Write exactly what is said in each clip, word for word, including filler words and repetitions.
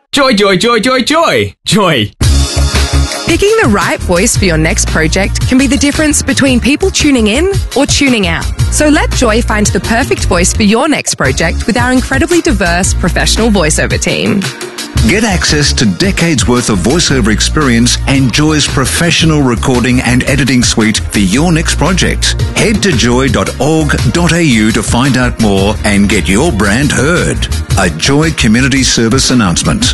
Joy, joy, joy, joy, joy. Joy. Picking the right voice for your next project can be the difference between people tuning in or tuning out. So let Joy find the perfect voice for your next project with our incredibly diverse professional voiceover team. Get access to decades worth of voiceover experience and Joy's professional recording and editing suite for your next project. Head to joy dot org dot a u to find out more and get your brand heard. A Joy Community Service announcement.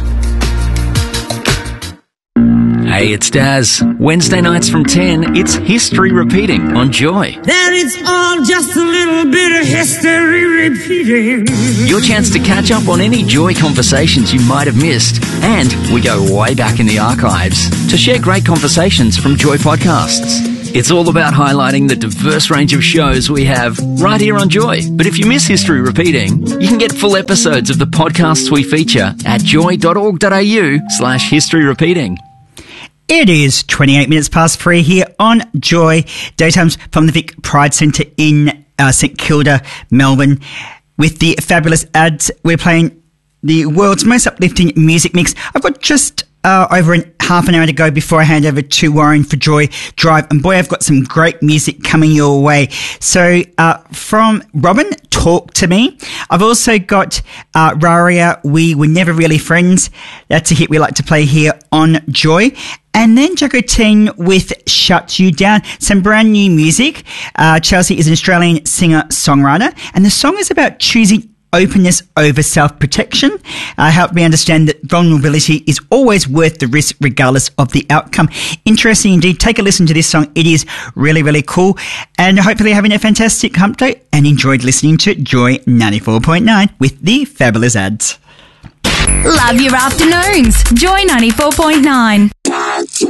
Hey, it's Daz. Wednesday nights from ten, it's History Repeating on Joy. That it's all just a little bit of history repeating. Your chance to catch up on any Joy conversations you might have missed. And we go way back in the archives to share great conversations from Joy podcasts. It's all about highlighting the diverse range of shows we have right here on Joy. But if you miss History Repeating, you can get full episodes of the podcasts we feature at joy dot org dot a u slash history repeating. It is twenty-eight minutes past three here on Joy. Daytimes from the Vic Pride Centre in uh, St Kilda, Melbourne. With the fabulous ads, we're playing the world's most uplifting music mix. I've got just uh, over an, half an hour to go before I hand over to Warren for Joy Drive. And boy, I've got some great music coming your way. So uh, from Robin, Talk to Me. I've also got uh, Raria, We Were Never Really Friends. That's a hit we like to play here on Joy. And then Jacotine with Shut You Down. Some brand new music. Uh, Chelsea is an Australian singer-songwriter. And the song is about choosing openness over self-protection. Uh, helped me understand that vulnerability is always worth the risk regardless of the outcome. Interesting indeed. Take a listen to this song. It is really, really cool. And hopefully having a fantastic hump day and enjoyed listening to Joy ninety-four point nine with the fabulous ads. Love your afternoons. Joy ninety-four point nine.